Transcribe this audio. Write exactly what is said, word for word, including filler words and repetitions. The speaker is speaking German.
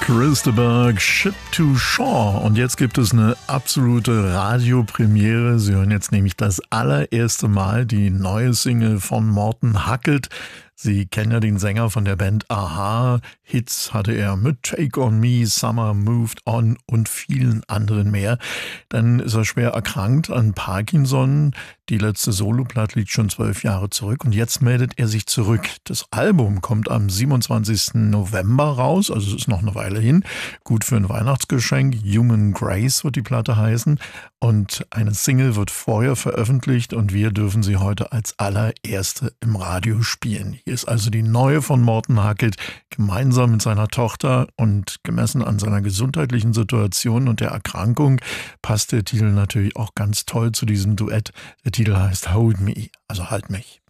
Christeberg, Ship to Shore. Und jetzt gibt es eine absolute Radiopremiere. Sie hören jetzt nämlich das allererste Mal die neue Single von Morten Hackelt. Sie kennen ja den Sänger von der Band a-ha. Hits hatte er mit Take on Me, Summer Moved On und vielen anderen mehr. Dann ist er schwer erkrankt an Parkinson. Die letzte Soloplatte liegt schon zwölf Jahre zurück und jetzt meldet er sich zurück. Das Album kommt am siebenundzwanzigsten November raus, also es ist noch eine Weile hin. Gut für ein Weihnachtsgeschenk. Human Grace wird die Platte heißen und eine Single wird vorher veröffentlicht und wir dürfen sie heute als allererste im Radio spielen. Hier ist also die neue von Morten Hackelt, gemeinsam mit seiner Tochter, und gemessen an seiner gesundheitlichen Situation und der Erkrankung passt der Titel natürlich auch ganz toll zu diesem Duett. Der Titel heißt Hold Me, also Halt mich.